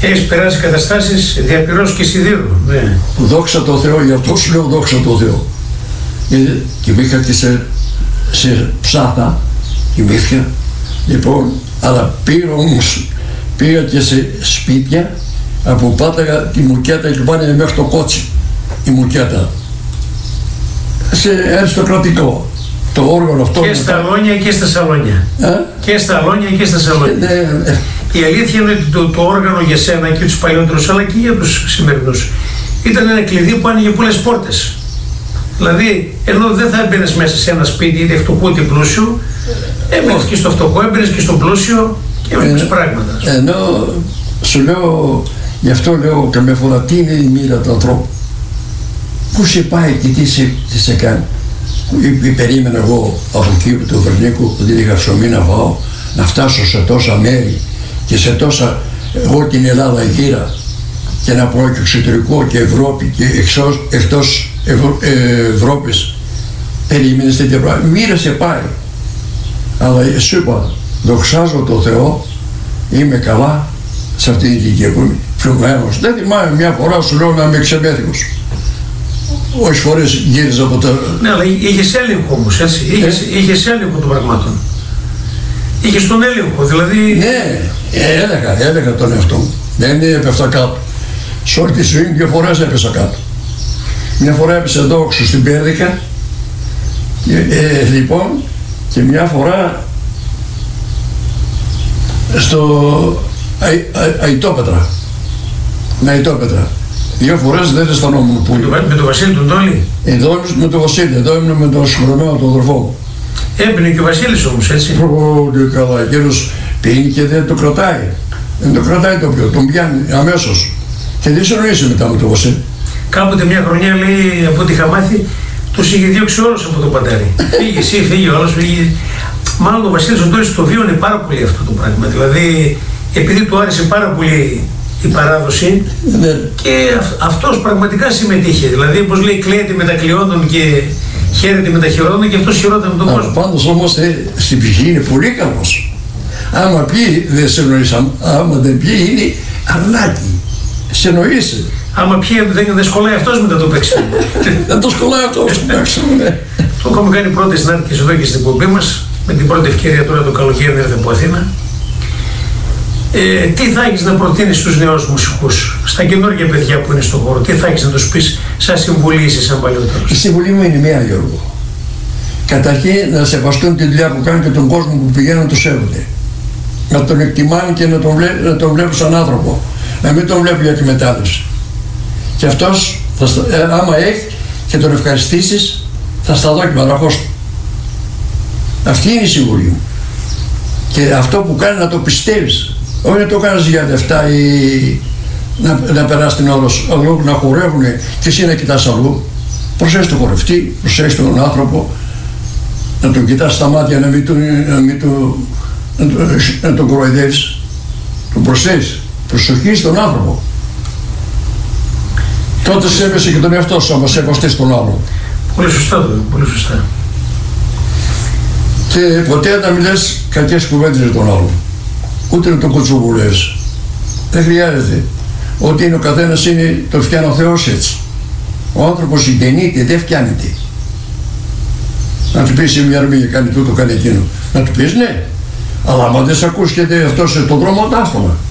Έχεις περάσει καταστάσεις διαπυρός και σιδήρου. Ναι. Δόξα τω Θεώ, γι' αυτό σου λέω δόξα τω Θεώ. Κοιμήθηκα και σε ψάθα, κοιμήθηκα. Λοιπόν, αλλά πήγα και σε σπίτια, από πάταγα τη μουρκέτα και πάνε μέχρι το κότσι. Η μουρκέτα. Σε αριστοκρατικό. Το όργανο αυτό. Και στα Αλόνια και στα Σαλόνια. Και στα Αλόνια και στα Σαλόνια. Η αλήθεια είναι ότι το όργανο για σένα και τους παλιότερους, αλλά και για τους σημερινούς, ήταν ένα κλειδί που άνοιγε πολλές πόρτες. Δηλαδή, ενώ δεν θα έμπαινες μέσα σε ένα σπίτι, είτε φτωχού είτε πλούσιου, έμπαινες και στο φτωχό, έμπαινες και στο πλούσιο και έβλεπες πράγματα. Ενώ σου λέω, γι' αυτό λέω καμιά φορά, τι είναι η μοίρα του ανθρώπου. Πού σε πάει και τι σε κάνει. Περίμενα εγώ από εκεί του Βερνίκου, ότι είχα ψωμί να φάω, να φτάσω σε τόσα μέρη και σε τόσα, εγώ την Ελλάδα γύρα, και να πω και εξωτερικό και Ευρώπη και εκτός Ευρώπης. Περίμενες τέτοια πράγματα. Μοίρα σε πάει. Αλλά σου είπα, δοξάζω το Θεό, είμαι καλά σε αυτή την ηλικία που είμαι πλουγμένος. Δεν θυμάμαι μια φορά, σου λέω, να είμαι ξεμέθηκος. Όσες φορές γύριζα από τα... Ναι, αλλά είχες έλεγχο όμως, έτσι. Είχες έλεγχο των πραγμάτων. Είχες τον έλεγχο, δηλαδή... Ναι, έλεγα τον εαυτό μου. Δεν έπεφτα κάτω. Σε όλη τη ζωή 2 φορές έπεσα κάτω. Μια φορά έπεσα εδώ έξω στην Πέρδικα, λοιπόν, και μια φορά στο Αητόπετρα. Αητόπετρα. 2 φορές δεν αισθανόμουν πολύ. Με τον Βασίλη τον Τόλι. Εδώ με τον Βασίλη, εδώ ήμουν με τον συγχρονμένο τον αδερφό μου. Έμπαινε και ο Βασίλης όμως, έτσι. Πολύ καλά. Εκείνος πίνει και δεν το κρατάει. Δεν το κρατάει το πιο, τον πιάνει αμέσως. Και δεν συνοείσαι μετά με τον Βασίλη. Κάποτε μια χρονιά, λέει, από ό,τι είχα μάθει, τους είχε διώξει όλους από το παντάρι. Φύγει εσύ, φύγει ο άλλος, φύγει. Μάλλον ο Βασίλης ο Τόλις το βίωνε πάρα πολύ αυτό το πράγμα. Δηλαδή, επειδή του άρεσε πάρα πολύ η παράδοση, και αυτός πραγματικά συμμετείχε. Δηλαδή, όπως λέει, κλαίεται με τα κλειόντων και χαίρεται με τα χειρόντων, και αυτός χαιρόταν με τον κόσμο. Πάντως όμως στην ψυχή είναι πολύ καλός. Άμα πει δεν σε νοείς, άμα δεν πει είναι αρνάκι. Σε νοείσαι. Άμα πιει δεν σκολάει αυτός μετά το παίξιμο. Δεν το σκολάει αυτός το παίξιμο, ναι. Το έχουμε κάνει πρώτη συνάρτηση εδώ και στην εκπομπή μας, με την πρώτη ευκαιρία τώρα το καλοκαίρι έρθει από Αθήνα. Τι θα έχεις να προτείνεις στους νέους μουσικούς, στα καινούργια παιδιά που είναι στον χώρο, τι θα έχεις να τους πεις σαν συμβουλή εσύ σαν παλιότερος? Η συμβουλή μου είναι μία, Γιώργο. Καταρχήν να σεβαστούν τη δουλειά που κάνουν και τον κόσμο που πηγαίνουν να το σέβονται. Να τον εκτιμάνε και να τον βλέπουν σαν άνθρωπο. Να μην τον βλέπουν για τη μετάλλευση. Και αυτός, άμα έχει και τον ευχαριστήσεις, θα στα δω και παραχώς του. Αυτή είναι η συμβουλή μου. Και αυτό που κάνει να το πιστεύεις. Όχι να το κάνεις για λεφτά ή να περάσει την ώρα αλλού, να χορεύουν και εσύ να κοιτάς αλλού. Προσέχεις τον χορευτή, προσέχεις τον άνθρωπο, να τον κοιτάς στα μάτια, να τον κοροϊδεύεις. Τον προσέχεις. Προσοχή στον άνθρωπο. Τότε σέβεσαι και τον εαυτό σου, άμα σεβαστείς τον άλλο. Πολύ σωστά, πολύ σωστά. Και ποτέ να μην λες κακές κουβέντες για τον άλλο. Ούτε να τον κουτσοβουλεύεις. Δεν χρειάζεται. Ό,τι είναι ο καθένας είναι, το φτιάνει ο Θεός έτσι. Ο άνθρωπος γεννείται, δεν φτιάνεται. Να του πεις μια αρμήγια, κάνει τούτο, κάνει εκείνο. Να του πεις ναι. Αλλά άμα δεν σε ακούς και αυτός τον δρόμο, τάστομα.